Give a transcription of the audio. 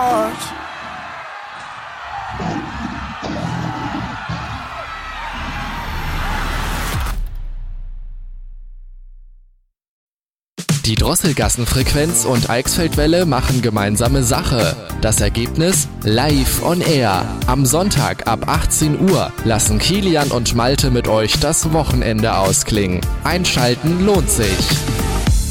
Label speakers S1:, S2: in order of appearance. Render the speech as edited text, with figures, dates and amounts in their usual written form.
S1: Sport.
S2: Die Drosselgassenfrequenz und Eichsfeldwelle machen gemeinsame Sache. Das Ergebnis live on air. Am Sonntag ab 18 Uhr lassen Kilian und Malte mit euch das Wochenende ausklingen. Einschalten lohnt sich.